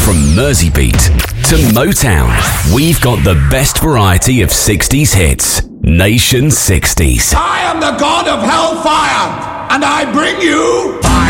From Merseybeat to Motown, we've got the best variety of 60s hits. Nation 60s. I am the god of hellfire, and I bring you fire.